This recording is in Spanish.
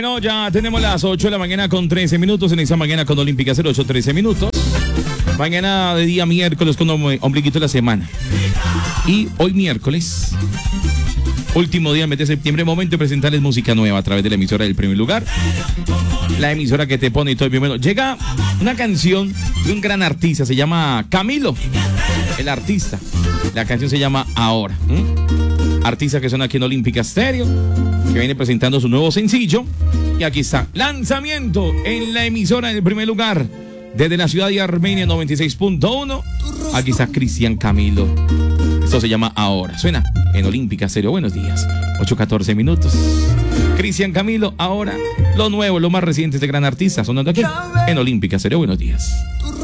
Bueno, ya tenemos las 8 de la mañana con 13 minutos en esa mañana con Olímpica 08, 13 minutos. Mañana de día miércoles con ombliguito de la semana. Y hoy miércoles, último día del mes de septiembre, momento de presentarles música nueva a través de la emisora del primer lugar. La emisora que te pone y todo bien bueno. Llega una canción de un gran artista, se llama Camilo, el artista. La canción se llama Ahora. Artista que suena aquí en Olímpica Stereo, que viene presentando su nuevo sencillo. Y aquí está, lanzamiento en la emisora del primer lugar, desde la ciudad de Armenia 96.1. Aquí está Cristian Camilo. Esto se llama Ahora. Suena en Olímpica Stereo. Buenos días. 8:14 minutos. Cristian Camilo, Ahora. Lo nuevo, lo más reciente de gran artista, sonando aquí en Olímpica Stereo. Buenos días.